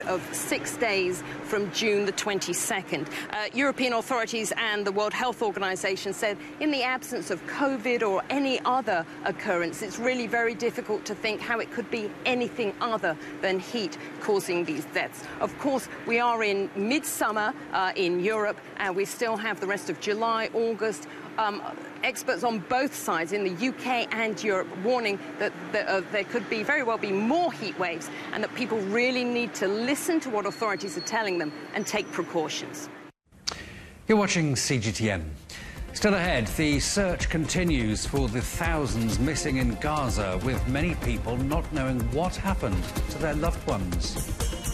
of 6 days from June the 22nd. European authorities and the World Health Organization said in the absence of COVID or any other occurrence, it's really very difficult to think how it could be anything other than heat causing these deaths. Of course, we are in midsummer in Europe, and we still have the rest of July, August. Experts on both sides, in the UK and Europe, warning that there could very well be more heat waves, and that people really need to listen to what authorities are telling them and take precautions. You're watching CGTN. Still ahead, the search continues for the thousands missing in Gaza, with many people not knowing what happened to their loved ones.